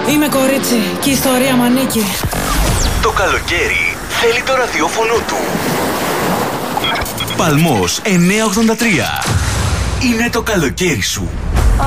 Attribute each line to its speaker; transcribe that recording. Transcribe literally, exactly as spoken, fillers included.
Speaker 1: Είμαι κορίτσι και η ιστορία μ' ανήκει.
Speaker 2: Το καλοκαίρι θέλει το ραδιόφωνο του. Παλμός εννιακόσια ογδόντα τρία. Είναι το καλοκαίρι σου.